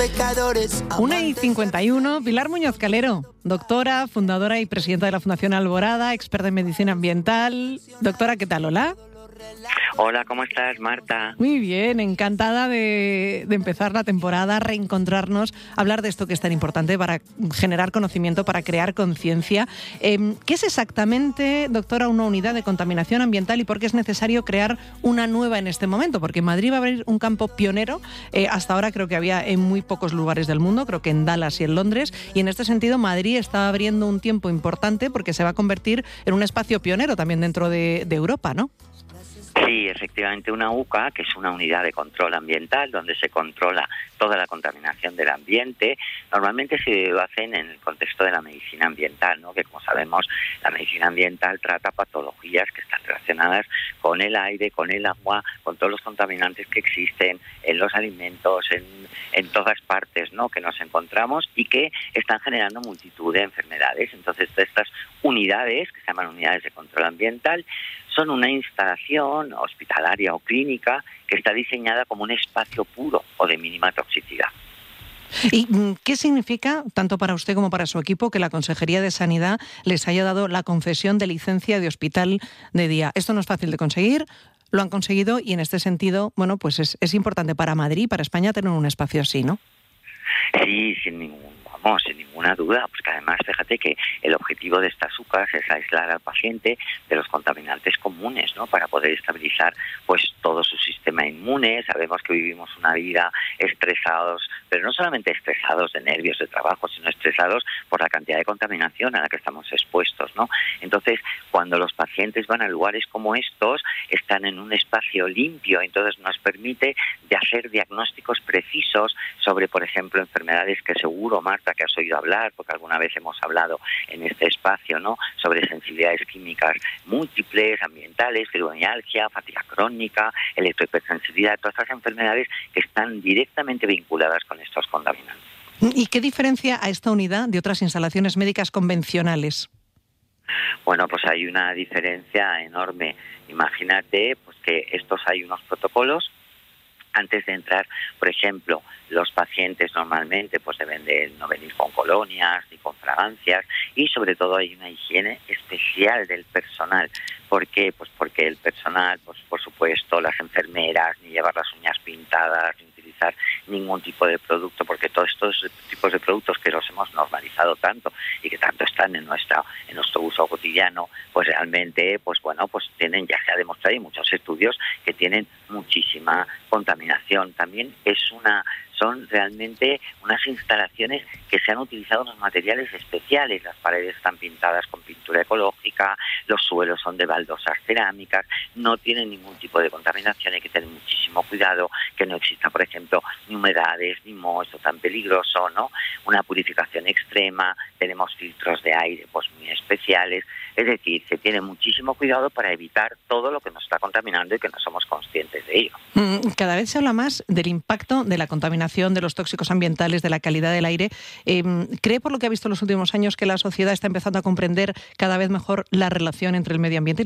1:51, Pilar Muñoz Calero, doctora, fundadora y presidenta de la Fundación Alborada, experta en medicina ambiental. Doctora, ¿qué tal? Hola. Hola, ¿cómo estás, Marta? Muy bien, encantada de empezar la temporada, reencontrarnos, hablar de esto que es tan importante para generar conocimiento, para crear conciencia. ¿Qué es exactamente, doctora, una unidad de contaminación ambiental y por qué es necesario crear una nueva en este momento? Porque en Madrid va a abrir un campo pionero. Hasta ahora creo que había en muy pocos lugares del mundo, creo que en Dallas y en Londres, y en este sentido Madrid está abriendo un tiempo importante porque se va a convertir en un espacio pionero también dentro de Europa, ¿no? Sí, efectivamente, una UCA, que es una unidad de control ambiental donde se controla toda la contaminación del ambiente, normalmente se hacen en el contexto de la medicina ambiental, ¿no? Que como sabemos, la medicina ambiental trata patologías que están relacionadas con el aire, con el agua, con todos los contaminantes que existen en los alimentos, en todas partes, ¿no? Que nos encontramos y que están generando multitud de enfermedades. Entonces, estas unidades, que se llaman unidades de control ambiental, son una instalación hospitalaria o clínica que está diseñada como un espacio puro o de mínima toxicidad. ¿Y qué significa, tanto para usted como para su equipo, que la Consejería de Sanidad les haya dado la concesión de licencia de hospital de día? Esto no es fácil de conseguir, lo han conseguido y en este sentido, bueno, pues es importante para Madrid y para España tener un espacio así, ¿no? Sí, sin ninguna duda, porque además fíjate que el objetivo de estas UCAs es aislar al paciente de los contaminantes comunes, ¿no? Para poder estabilizar pues todo su sistema inmune. Sabemos que vivimos una vida estresados, pero no solamente estresados de nervios de trabajo, sino estresados por la cantidad de contaminación a la que estamos expuestos, ¿no? Entonces, cuando los pacientes van a lugares como estos, están en un espacio limpio, entonces nos permite de hacer diagnósticos precisos sobre, por ejemplo, enfermedades que seguro, Marta, que has oído hablar, porque alguna vez hemos hablado en este espacio, ¿no? Sobre sensibilidades químicas múltiples, ambientales, fibromialgia, fatiga crónica, electrohipersensibilidad, todas estas enfermedades que están directamente vinculadas con estos contaminantes. ¿Y qué diferencia a esta unidad de otras instalaciones médicas convencionales? Bueno, pues hay una diferencia enorme. Imagínate pues que hay unos protocolos. Antes de entrar, por ejemplo, los pacientes normalmente pues deben de no venir con colonias ni con fragancias y sobre todo hay una higiene especial del personal. ¿Por qué? Pues porque el personal, pues por supuesto, las enfermeras, ni llevar las uñas pintadas, ni utilizar ningún tipo de producto, porque todos estos tipos de productos que los hemos normalizado tanto y que tanto están en nuestro uso cotidiano, pues realmente, pues bueno, pues ya se ha demostrado, hay muchos estudios que tienen muchísima contaminación. También son realmente unas instalaciones que se han utilizado unos materiales especiales. Las paredes están pintadas con pintura ecológica, los suelos son de baldosas cerámicas, no tienen ningún tipo de contaminación, hay que tener muchísimo cuidado que no exista, por ejemplo, ni humedades, ni moho, esto tan peligroso, ¿no? Una purificación extrema, tenemos filtros de aire pues muy especiales, es decir, se tiene muchísimo cuidado para evitar todo lo que nos está contaminando y que no somos conscientes de ello. Cada vez se habla más del impacto de la contaminación, de los tóxicos ambientales, de la calidad del aire. ¿Cree, por lo que ha visto en los últimos años, que la sociedad está empezando a comprender cada vez mejor la relación entre el medio ambiente y